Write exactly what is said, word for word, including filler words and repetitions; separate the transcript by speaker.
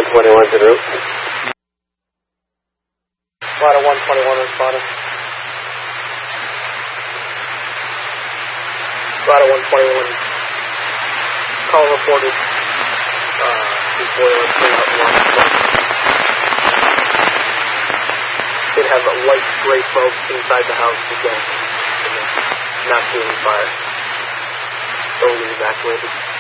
Speaker 1: twenty-one to route.
Speaker 2: Ladder one twenty-one responding. Ladder one twenty-one. Call reported. Uh, boiler clean out one. Did have a light gray smoke inside the house again. Not seeing fire. Totally evacuated.